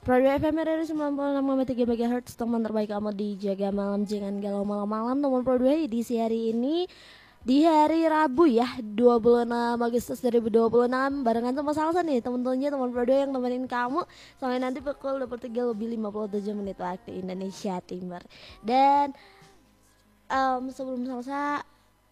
Radio FM RRI 96,3 MHz, teman terbaik kamu di Jaga Malam. Jangan galau malam-malam. Teman Pro 2 edisi hari ini di hari Rabu ya, 26 Agustus 2026, barengan sama Salsa nih, teman-temannya teman Pro 2 yang nemenin kamu sampai nanti pukul 23 lebih 57 menit waktu Indonesia Timur. Dan sebelum Salsa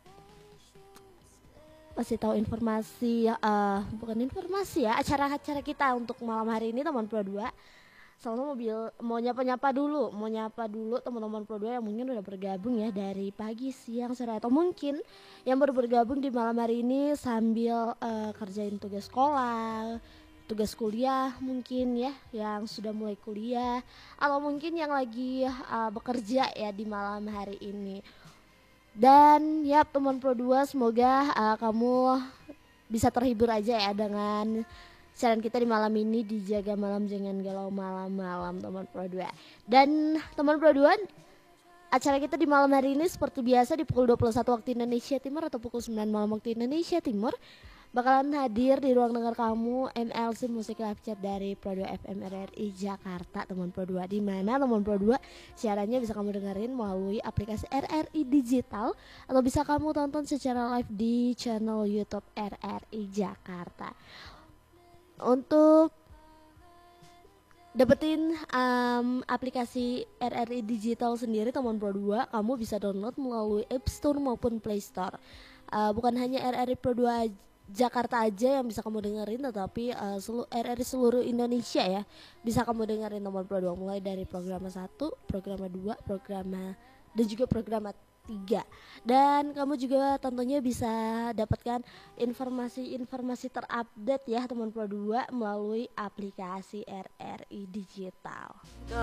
kasih tahu informasi, bukan informasi ya, acara-acara kita untuk malam hari ini teman Pro 2. Sama mau nyapa dulu teman-teman Pro 2 yang mungkin udah bergabung ya dari pagi, siang, sore, atau mungkin yang baru bergabung di malam hari ini sambil kerjain tugas sekolah, tugas kuliah mungkin ya, yang sudah mulai kuliah, atau mungkin yang lagi bekerja ya di malam hari ini. Dan ya teman Pro 2, semoga kamu bisa terhibur aja ya dengan siaran kita di malam ini di Jaga Malam Jangan Galau Malam-malam teman Pro 2. Dan teman Pro 2, acara kita di malam hari ini seperti biasa di pukul 21 waktu Indonesia Timur atau pukul 9 malam waktu Indonesia Timur bakalan hadir di ruang dengar kamu MLC Musik Live Chat dari Pro 2 FM RRI Jakarta teman Pro 2. Di mana teman Pro 2 siarannya bisa kamu dengerin melalui aplikasi RRI Digital atau bisa kamu tonton secara live di channel YouTube RRI Jakarta. Untuk dapetin aplikasi RRI Digital sendiri teman Pro 2, kamu bisa download melalui App Store maupun Play Store. Bukan hanya RRI Pro 2 Jakarta aja yang bisa kamu dengerin, tetapi RRI seluruh Indonesia ya bisa kamu dengerin teman Pro 2, mulai dari program 1, program 2, program dan juga program 3. Dan kamu juga tentunya bisa dapatkan informasi-informasi terupdate ya teman Pro 2 melalui aplikasi RRI Digital.